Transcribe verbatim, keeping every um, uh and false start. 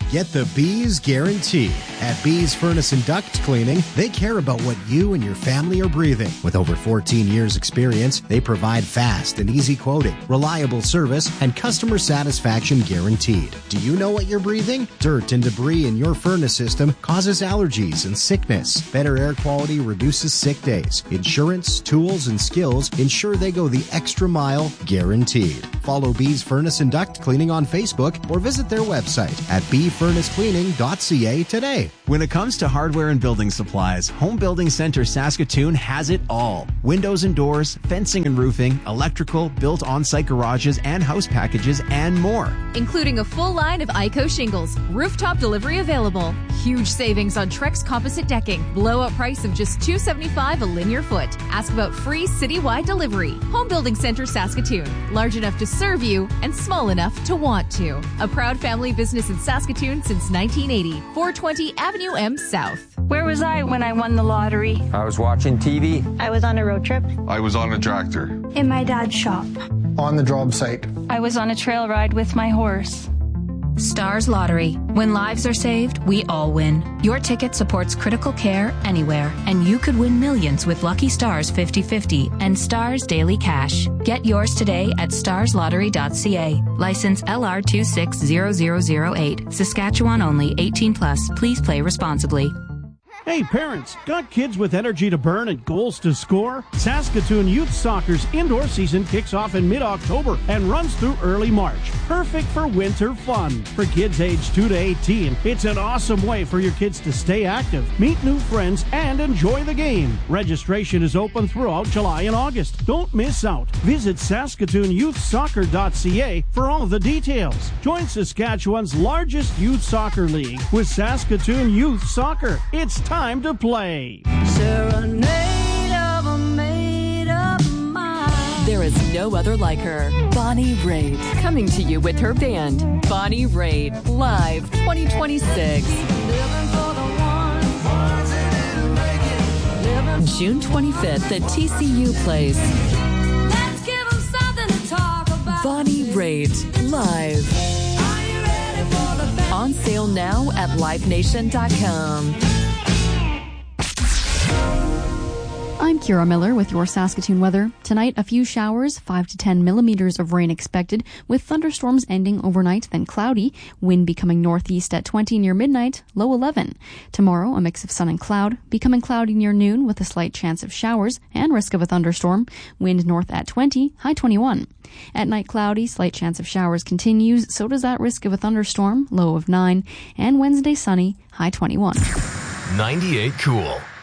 Get the Bees guarantee. At Bees Furnace and Duct Cleaning, they care about what you and your family are breathing. With over fourteen years experience, they provide fast and easy quoting, reliable service, and customer satisfaction guaranteed. Do you know what you're breathing? Dirt and debris in your furnace system causes allergies and sickness. Better air quality reduces sick days. Insurance, tools, and skills ensure they go the extra mile, guaranteed. Follow Bees Furnace and Duct Cleaning on Facebook or visit their website at bee furnace cleaning dot c a today. When it comes to hardware and building supplies, Home Building Center Saskatoon has it all. Windows and doors, fencing and roofing, electrical, built on-site garages and house packages, and more. Including a full line of I C O shingles, rooftop delivery available, huge savings on Trex composite decking, blowout price of just two dollars and seventy-five cents a linear foot. Ask about free citywide delivery. Home Building Center Saskatoon, large enough to serve you and small enough to want to. A proud family business in Saskatoon since nineteen eighty. four twenty Avenue M South. Where was I when I won the lottery? I was watching T V. I was on a road trip. I was on a tractor. In my dad's shop. On the job site. I was on a trail ride with my horse. Stars Lottery. When lives are saved, we all win. Your ticket supports critical care anywhere, and you could win millions with Lucky Stars fifty fifty and Stars Daily Cash. Get yours today at stars lottery dot c a. License L R two six zero zero zero eight. Saskatchewan only. eighteen plus. Please play responsibly. Hey parents, got kids with energy to burn and goals to score? Saskatoon Youth Soccer's indoor season kicks off in mid-October and runs through early March. Perfect for winter fun. For kids aged two to eighteen, it's an awesome way for your kids to stay active, meet new friends, and enjoy the game. Registration is open throughout July and August. Don't miss out. Visit saskatoon youth soccer dot c a for all the details. Join Saskatchewan's largest youth soccer league with Saskatoon Youth Soccer. It's time Time to play. Serenade of a made-up mind. There is no other like her. Bonnie Raitt, coming to you with her band, Bonnie Raitt, live twenty twenty-six. June twenty-fifth at T C U Place. Let's give them something to talk about. Bonnie Raitt, live. Are you ready for the best? On sale now at live nation dot com. I'm Kira Miller with your Saskatoon weather. Tonight, a few showers, five to ten millimeters of rain expected, with thunderstorms ending overnight, then cloudy, wind becoming northeast at twenty near midnight, low eleven. Tomorrow, a mix of sun and cloud, becoming cloudy near noon with a slight chance of showers and risk of a thunderstorm, wind north at twenty, high twenty-one. At night, cloudy, slight chance of showers continues, so does that risk of a thunderstorm, low of nine, and Wednesday sunny, high twenty-one. ninety-eight Cool.